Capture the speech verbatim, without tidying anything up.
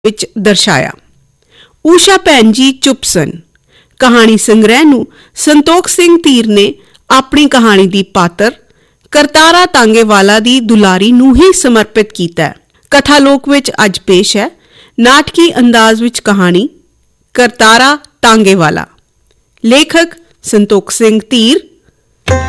ਵਿੱਚ ਦਰਸਾਇਆ। ਊਸ਼ਾ ਭੈਣ ਜੀ ਚੁੱਪ ਸਨ। ਕਹਾਣੀ ਸੰਗ੍ਰਹਿ ਨੂੰ ਸੰਤੋਖ ਸਿੰਘ ਧੀਰ ਨੇ ਆਪਣੀ ਕਹਾਣੀ ਦੀ ਪਾਤਰ ਕਰਤਾਰਾ ਤਾਂਗੇਵਾਲਾ ਦੀ ਦੁਲਾਰੀ ਨੂੰ ਹੀ ਸਮਰਪਿਤ ਕੀਤਾ ਹੈ। ਕਥਾ ਲੋਕ ਵਿੱਚ ਅੱਜ ਪੇਸ਼ ਹੈ ਨਾਟਕੀ ਅੰਦਾਜ਼ ਵਿੱਚ ਕਹਾਣੀ ਕਰਤਾਰਾ ਤਾਂਗੇਵਾਲਾ। ਲੇਖਕ ਸੰਤੋਖ ਸਿੰਘ ਧੀਰ,